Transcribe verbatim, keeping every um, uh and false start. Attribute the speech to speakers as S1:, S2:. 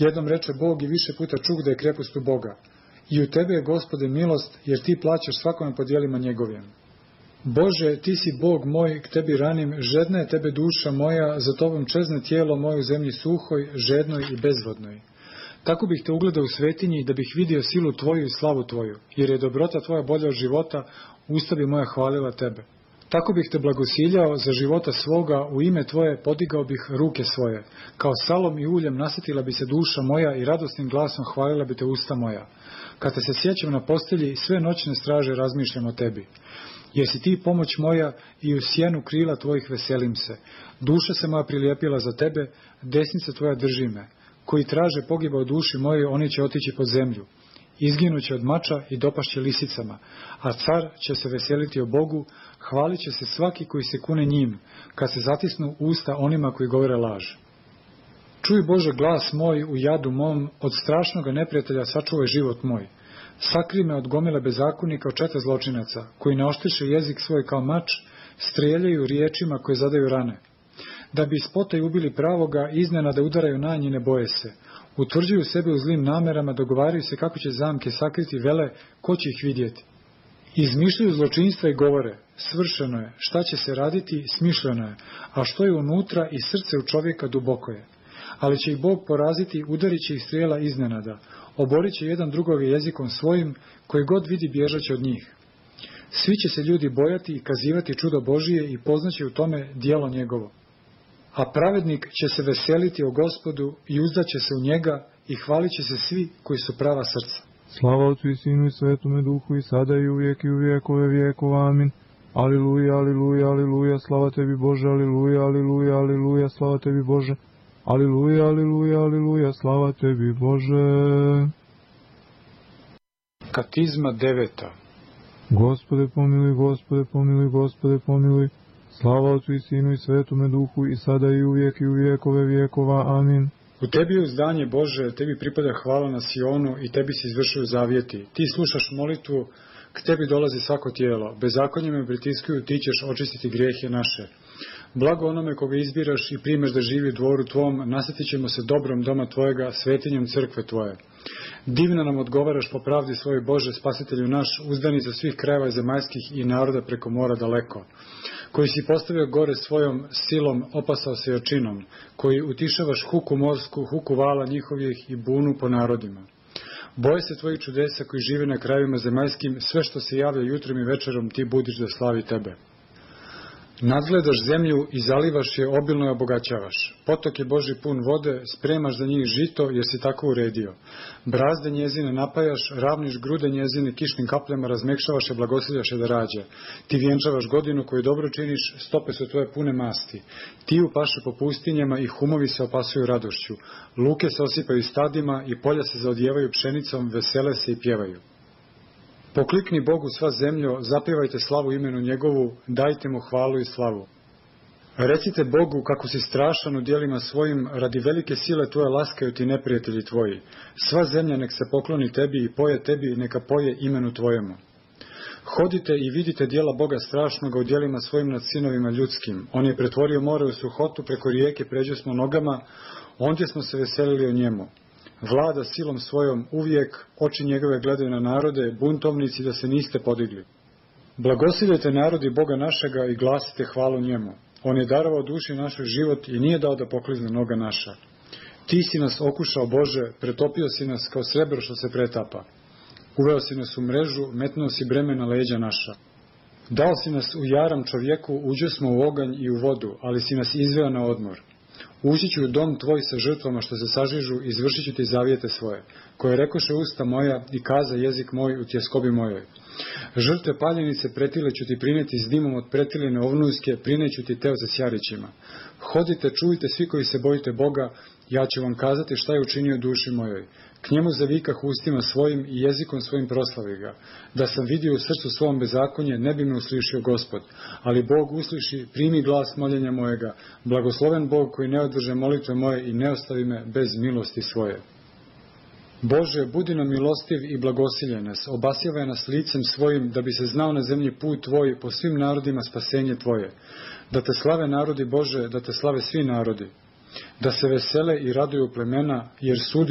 S1: Jednom reče Bog i više puta čuh da je krepost u Boga. I u tebe je, Gospode, milost, jer ti plaćaš svakome po djelima njegovim. Bože, ti si Bog moj, k tebi ranim, žedna je tebe duša moja, za tobom čezne tijelo moje u zemlji suhoj, žednoj i bezvodnoj. Tako bih te ugledao u svetinji, da bih vidio silu tvoju i slavu tvoju, jer je dobrota tvoja bolja od života, usta bi moja hvalila tebe. Tako bih te blagosiljao za života svoga, u ime tvoje podigao bih ruke svoje. Kao salom i uljem nasjetila bi se duša moja i radosnim glasom hvalila bi te usta moja. Kad te se sjećam na postelji, sve noćne straže razmišljam o tebi. Jer si ti pomoć moja i u sjenu krila tvojih veselim se. Duša se moja prilijepila za tebe, desnica tvoja drži me. Koji traže pogiba u duši mojoj, oni će otići pod zemlju. Izginuće od mača i dopašće lisicama, a car će se veseliti o Bogu, hvalit će se svaki koji se kune njim, kad se zatisnu usta onima koji govore laž. Čuj Bože glas moj u jadu mom, od strašnoga neprijatelja sačuvaj život moj. Sakri me od gomile bezakonika, od čete zločinaca, koji naoštriše jezik svoj kao mač, strijeljaju riječima koje zadaju rane. Da bi ispotaju ubili pravoga, iznenada udaraju na njih, ne boje se. Utvrđuju sebe u zlim namerama, dogovaraju se kako će zamke sakriti, vele, ko će ih vidjeti. Izmišljaju zločinstva i govore, svršeno je, šta će se raditi, smišljeno je, a što je unutra i srce u čovjeka duboko je. Ali će ih Bog poraziti, udarit će ih strijela iznenada, oborit će jedan drugoga jezikom svojim, koji god vidi bježaće od njih. Svi će se ljudi bojati i kazivati čudo Božije i poznaće u tome djelo njegovo. A pravednik će se veseliti o Gospodu i uzdaće se u njega i hvalit će se svi koji su prava srca.
S2: Slava Otcu i Sinu i Svetome Duhu i sada i uvijek i u vijekove vijekova. Amin. Aliluja, aliluja, aliluja, slava tebi Bože, aliluja, aliluja, aliluja, slava tebi Bože. Aliluja, aliluja, aliluja, slava tebi Bože.
S1: Katizma deveta.
S2: Gospode pomiluj, Gospode pomiluj, Gospode pomiluj. Slava Otcu i Sinu i Svetome Duhu i sada i uvijek i u vijekove vijekova. Amin.
S1: U tebi je uzdanje Bože, tebi pripada hvala na Sionu i tebi se izvršuju zavjeti. Ti slušaš molitvu, k tebi dolazi svako tijelo. Bezakonje me pritiskuju, ti ćeš očistiti grijehe naše. Blago onome koga izbiraš i primeš da živi u dvoru tvom, nasjetit ćemo se dobrom doma tvojega, svetinjem crkve tvoje. Divno nam odgovaraš po pravdi svoj Bože, spasitelju naš, uzdanica svih krajeva zemaljskih i naroda preko mora daleko. Koji si postavio gore svojom silom, opasao se očinom, koji utišavaš huku morsku, huku vala njihovih i bunu po narodima. Boje se tvojih čudesa koji žive na krajevima zemaljskim, sve što se javlja jutrom i večerom ti budiš da slavi tebe. Nadgledaš zemlju i zalivaš je, obilno je obogaćavaš. Potok je Boži pun vode, spremaš za njih žito jer si tako uredio. Brazde njezine napajaš, ravniš grude njezine kišnim kapljama, razmekšavaš je, blagosiljaš je da rađe. Ti vjenčavaš godinu koju dobro činiš, stope su tvoje pune masti. Ti upaše po pustinjama i humovi se opasuju radošću. Luke se osipaju stadima i polja se zaodjevaju pšenicom, vesele se i pjevaju. Poklikni Bogu sva zemljo, zapjevajte slavu imenu njegovu, dajte mu hvalu i slavu. Recite Bogu kako si strašan u djelima svojim, radi velike sile tvoje laskaju ti neprijatelji tvoji. Sva zemlja nek se pokloni tebi i poje tebi, neka poje imenu tvojemu. Hodite i vidite djela Boga strašnoga u djelima svojim nad sinovima ljudskim. On je pretvorio more u suhotu, preko rijeke pređo smo nogama, ondje smo se veselili o njemu. Vlada silom svojom uvijek, oči njegove gledaju na narode, buntovnici da se niste podigli. Blagosiljajte narodi Boga našega i glasite hvalu njemu. On je darovao duši našoj život i nije dao da poklizne noga naša. Ti si nas okušao, Bože, pretopio si nas kao srebro što se pretapa. Uveo si nas u mrežu, metnuo si breme na leđa naša. Dao si nas u jaram čovjeku, uđe smo u oganj i u vodu, ali si nas izveo na odmor. Ući ću u dom tvoj sa žrtvama što se sažižu, izvršit ću ti zavjete svoje, koje rekoše usta moja i kaza jezik moj u tjeskobi mojoj. Žrtve paljenice pretile ću ti prineti s dimom od pretiline ovnujske, prineću ti teo za sjarićima. Hodite, čujte svi koji se bojite Boga, ja ću vam kazati šta je učinio duši mojoj. K njemu zavikah ustima svojim i jezikom svojim proslavi ga. Da sam vidio u srcu svom bezakonje, ne bi me uslišio Gospod. Ali Bog usliši, primi glas moljenja mojega. Blagosloven Bog koji ne odvrže molitve moje i ne ostavi me bez milosti svoje. Bože, budi nam milostiv i blagosilje nas, obasjavaj nas licem svojim, da bi se znao na zemlji put tvoj, po svim narodima spasenje tvoje. Da te slave narodi Bože, da te slave svi narodi. Da se vesele i raduju plemena, jer sudi